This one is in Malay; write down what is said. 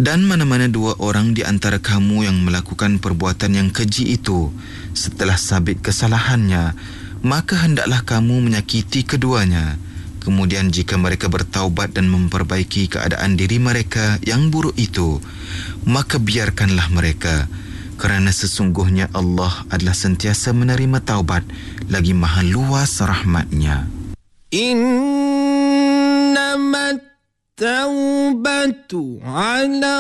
Dan mana-mana dua orang di antara kamu yang melakukan perbuatan yang keji itu setelah sabit kesalahannya, maka hendaklah kamu menyakiti keduanya. Kemudian jika mereka bertaubat dan memperbaiki keadaan diri mereka yang buruk itu, maka biarkanlah mereka, kerana sesungguhnya Allah adalah sentiasa menerima taubat lagi maha luas rahmatnya. Innamat taubatu ala